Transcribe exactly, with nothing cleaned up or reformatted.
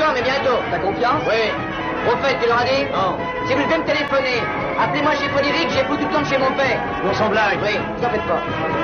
encore, mais bientôt. T'as confiance? Oui. Au fait, tu leur as dit? Non. Si vous devez me téléphoner, appelez-moi chez Frédéric, j'ai foutu tout le temps de chez mon père. On s'en blague. Oui, vous en faites pas.